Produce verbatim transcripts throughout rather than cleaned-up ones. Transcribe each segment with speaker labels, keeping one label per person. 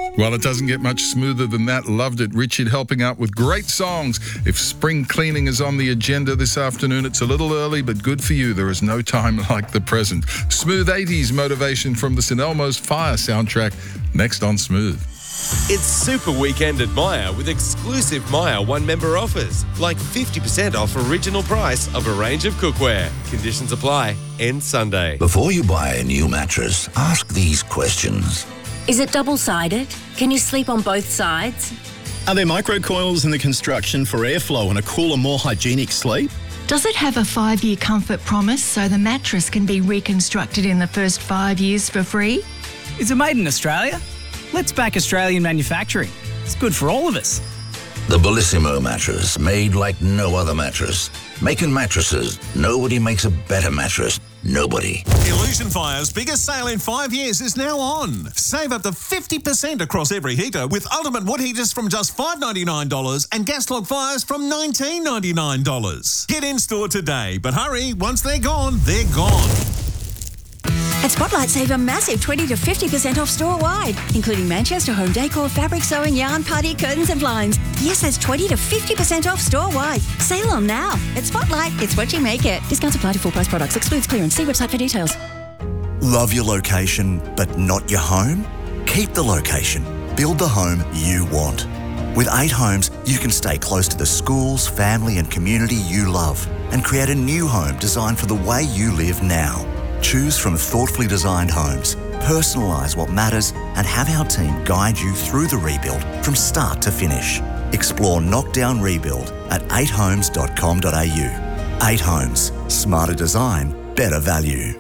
Speaker 1: Well, it doesn't get much smoother than that. Loved it. Richard helping out with great songs. If spring cleaning is on the agenda this afternoon, it's a little early, but good for you. There is no time like the present. Smooth eighties motivation from the Saint Elmo's Fire soundtrack. Next on Smooth.
Speaker 2: It's Super Weekend at Myer with exclusive Myer one-member offers, like fifty percent off original price of a range of cookware. Conditions apply. End Sunday.
Speaker 3: Before you buy a new mattress, ask these questions.
Speaker 4: Is it double-sided? Can you sleep on both sides?
Speaker 5: Are there microcoils in the construction for airflow and a cooler, more hygienic sleep?
Speaker 6: Does it have a five-year comfort promise so the mattress can be reconstructed in the first five years for free?
Speaker 7: Is it made in Australia? Let's back Australian manufacturing. It's good for all of us.
Speaker 3: The Bellissimo mattress, made like no other mattress. Making mattresses. Nobody makes a better mattress. Nobody.
Speaker 8: Illusion Fire's biggest sale in five years is now on. Save up to fifty percent across every heater with Ultimate Wood heaters from just five dollars ninety-nine and gas log fires from nineteen dollars ninety-nine. Get in store today, but hurry, once they're gone, they're gone.
Speaker 9: At Spotlight, save a massive twenty to fifty percent off store-wide, including Manchester home decor, fabric sewing, yarn, party, curtains and blinds. Yes, that's twenty to fifty percent off store-wide. Sale on now. At Spotlight, it's what you make it. Discounts apply to full-price products. Excludes clearance. See website for details.
Speaker 10: Love your location, but not your home? Keep the location. Build the home you want. With eight homes, you can stay close to the schools, family and community you love and create a new home designed for the way you live now. Choose from thoughtfully designed homes, personalise what matters and have our team guide you through the rebuild from start to finish. Explore Knockdown Rebuild at eight homes dot com dot a u. eight Homes. Smarter design, better value.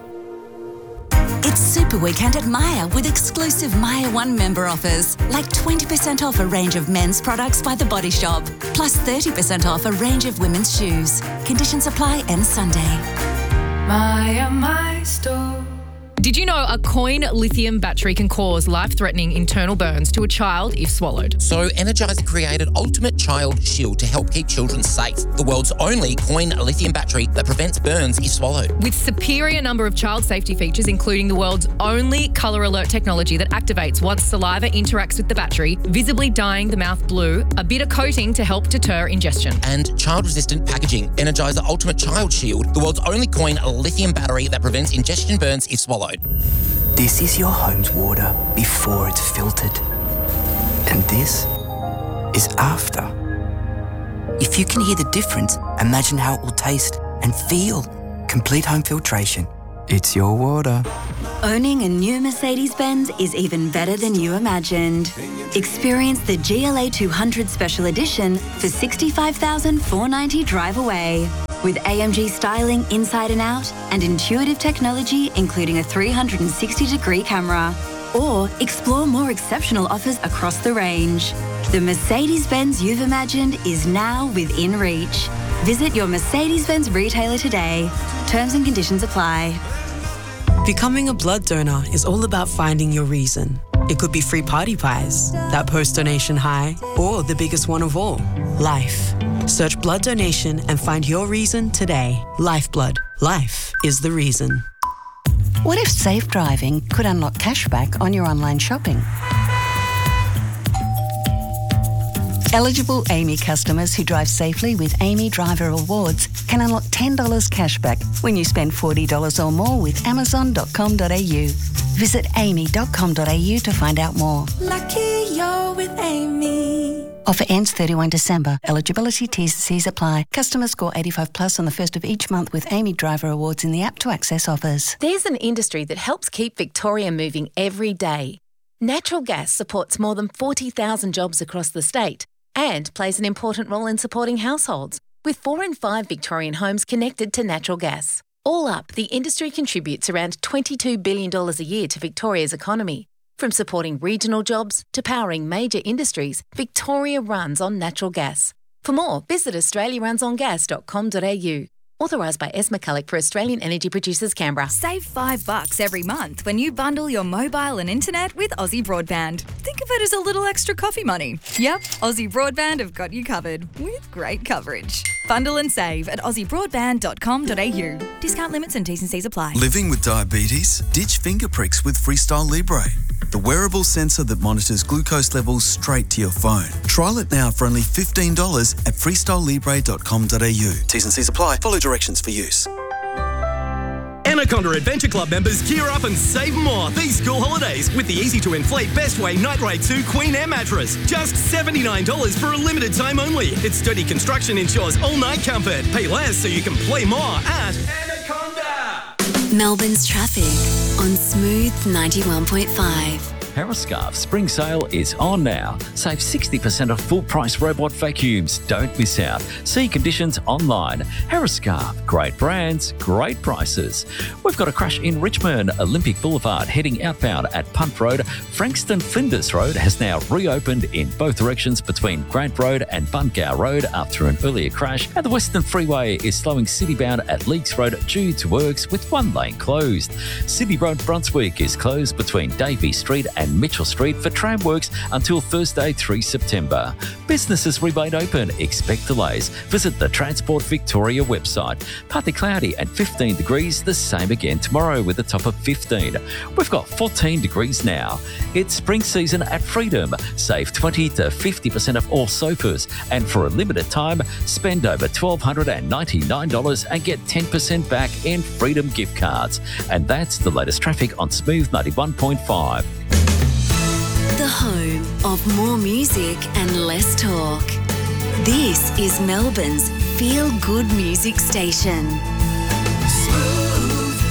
Speaker 4: It's Super Weekend at Myer with exclusive Myer one-member offers, like twenty percent off a range of men's products by The Body Shop, plus thirty percent off a range of women's shoes. Conditions apply. End Sunday.
Speaker 11: Myer, my store.
Speaker 12: Did you know a coin lithium battery can cause life-threatening internal burns to a child if swallowed?
Speaker 13: So Energizer created Ultimate Child Shield to help keep children safe. The world's only coin lithium battery that prevents burns if swallowed.
Speaker 12: With superior number of child safety features, including the world's only colour alert technology that activates once saliva interacts with the battery, visibly dyeing the mouth blue, a bitter coating to help deter ingestion.
Speaker 13: And child-resistant packaging. Energizer Ultimate Child Shield, the world's only coin lithium battery that prevents ingestion burns if swallowed.
Speaker 14: This is your home's water before it's filtered. And this is after. If you can hear the difference, imagine how it will taste and feel. Complete home filtration. It's your water.
Speaker 9: Owning a new Mercedes-Benz is even better than you imagined. Experience the G L A two hundred Special Edition for sixty-five thousand four hundred ninety dollars drive away. With A M G styling inside and out and intuitive technology including a three hundred sixty degree camera. Or explore more exceptional offers across the range. The Mercedes-Benz you've imagined is now within reach. Visit your Mercedes-Benz retailer today. Terms and conditions apply.
Speaker 15: Becoming a blood donor is all about finding your reason. It could be free party pies, that post-donation high, or the biggest one of all, life. Search blood donation and find your reason today. Lifeblood. Life is the reason.
Speaker 16: What if safe driving could unlock cashback on your online shopping? Eligible A M Y customers who drive safely with A M Y Driver Awards can unlock ten dollars cashback when you spend forty dollars or more with amazon dot com dot a u. Visit a m y dot com dot a u to find out more.
Speaker 11: Lucky you're with Amy.
Speaker 16: Offer ends thirty-first December. Eligibility T's and C's apply. Customers score eighty-five plus on the first of each month with A M Y Driver Awards in the app to access offers.
Speaker 17: There's an industry that helps keep Victoria moving every day. Natural gas supports more than forty thousand jobs across the state and plays an important role in supporting households, with four in five Victorian homes connected to natural gas. All up, the industry contributes around twenty-two billion dollars a year to Victoria's economy. From supporting regional jobs to powering major industries, Victoria runs on natural gas. For more, visit australia runs on gas dot com dot a u. Authorised by S. McCulloch for Australian Energy Producers, Canberra.
Speaker 18: Save five bucks every month when you bundle your mobile and internet with Aussie Broadband. Think of it as a little extra coffee money. Yep, Aussie Broadband have got you covered with great coverage. Bundle and save at aussie broadband dot com dot a u. Discount limits and T's and C's apply.
Speaker 19: Living with diabetes? Ditch finger pricks with Freestyle Libre. the wearable sensor that monitors glucose levels straight to your phone. Trial it now for only fifteen dollars at freestyle libre dot com dot a u. T's and C's apply. Follow directions for use.
Speaker 20: Anaconda Adventure Club members gear up and save more these school holidays with the easy-to-inflate Bestway Night Raid two Queen Air mattress. Just seventy-nine dollars for a limited time only. Its sturdy construction ensures all-night comfort. Pay less so you can play more at Anaconda.
Speaker 9: Melbourne's traffic on Smooth ninety-one point five.
Speaker 21: Harriscarf spring sale is on now. Save sixty percent off full price robot vacuums. Don't miss out. See conditions online. Harriscarf, great brands, great prices. We've got a crash in Richmond, Olympic Boulevard heading outbound at Punt Road. Frankston Flinders Road has now reopened in both directions between Grant Road and Bungow Road after an earlier crash. And the Western Freeway is slowing citybound at Leakes Road due to works with one lane closed. Sydney Road Brunswick is closed between Davey Street and Mitchell Street for tram works until Thursday, the third of September. Businesses remain open. Expect delays. Visit the Transport Victoria website. Partly cloudy and fifteen degrees. The same again tomorrow with a top of fifteen. We've got fourteen degrees now. It's spring season at Freedom. Save twenty to fifty percent off all sofas. And for a limited time, spend over one thousand two hundred ninety-nine dollars and get ten percent back in Freedom gift cards. And that's the latest traffic on Smooth ninety-one point five.
Speaker 9: The home of more music and less talk. This is Melbourne's feel-good music station.
Speaker 11: Smooth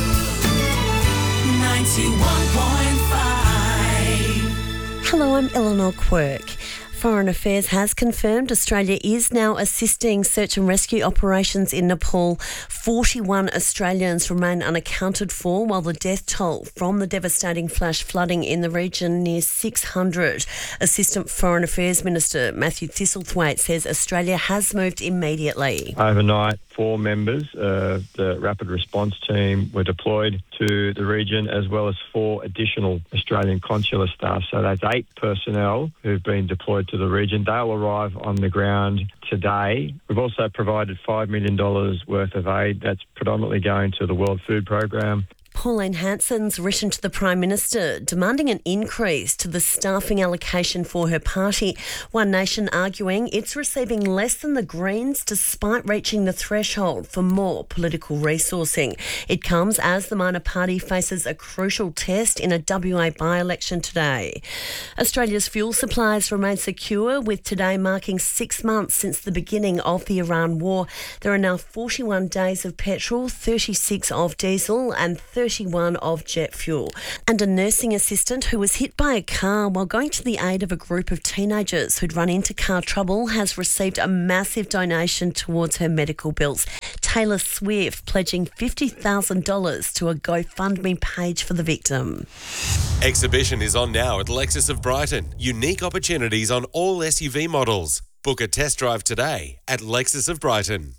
Speaker 11: ninety-one point five.
Speaker 22: Hello, I'm Eleanor Quirk. Foreign Affairs has confirmed Australia is now assisting search and rescue operations in Nepal. forty-one Australians remain unaccounted for, while the death toll from the devastating flash flooding in the region near six hundred. Assistant Foreign Affairs Minister Matthew Thistlethwaite says Australia has moved immediately.
Speaker 23: Overnight, four members of the Rapid Response Team were deployed to the region, as well as four additional Australian consular staff. So that's eight personnel who've been deployed to the region. They'll arrive on the ground today. We've also provided five million dollars worth of aid that's predominantly going to the World Food Programme.
Speaker 22: Pauline Hanson's written to the Prime Minister demanding an increase to the staffing allocation for her party. One Nation arguing it's receiving less than the Greens despite reaching the threshold for more political resourcing. It comes as the minor party faces a crucial test in a W A by-election today. Australia's fuel supplies remain secure, with today marking six months since the beginning of the Iran war. There are now forty-one days of petrol, thirty-six of diesel and thirty-one of jet fuel. And a nursing assistant who was hit by a car while going to the aid of a group of teenagers who'd run into car trouble has received a massive donation towards her medical bills. Taylor Swift pledging fifty thousand dollars to a GoFundMe page for the victim.
Speaker 2: Exhibition is on now at Lexus of Brighton. Unique opportunities on all S U V models. Book a test drive today at Lexus of Brighton.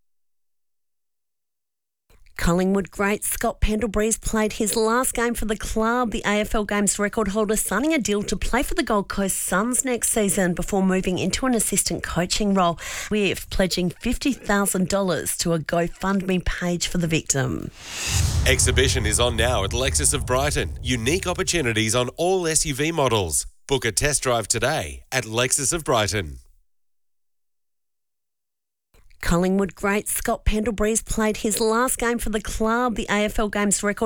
Speaker 22: Collingwood great Scott Pendlebury's played his last game for the club. The A F L Games record holder signing a deal to play for the Gold Coast Suns next season before moving into an assistant coaching role, with pledging fifty thousand dollars to a GoFundMe page for the victim.
Speaker 2: Exhibition is on now at Lexus of Brighton. Unique opportunities on all S U V models. Book a test drive today at Lexus of Brighton.
Speaker 22: Collingwood great Scott Pendlebury's played his last game for the club. The A F L Games record